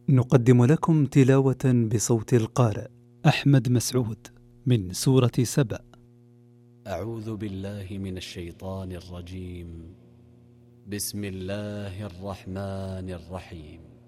نقدم لكم تلاوة بصوت القارئ أحمد مسعود من سورة سبأ. أعوذ بالله من الشيطان الرجيم. بسم الله الرحمن الرحيم.